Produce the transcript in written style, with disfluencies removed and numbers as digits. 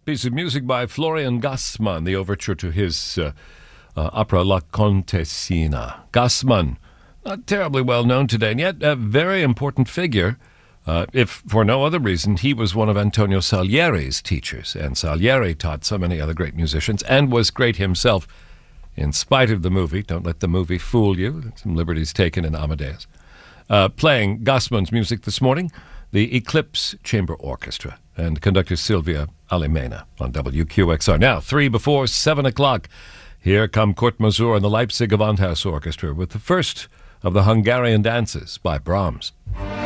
Piece of music by Florian Gassmann, the overture to his opera La Contessina. Gassmann, not terribly well known today, and yet a very important figure. If for no other reason, he was one of Antonio Salieri's teachers, and Salieri taught so many other great musicians and was great himself in spite of the movie. Don't let the movie fool you. Some liberties taken in Amadeus. Playing Gassmann's music this morning, the Eclipse Chamber Orchestra and conductor Silvia Alimena on WQXR. Now, 3 before 7 o'clock, here come Kurt Masur and the Leipzig Gewandhaus Orchestra with the first of the Hungarian dances by Brahms.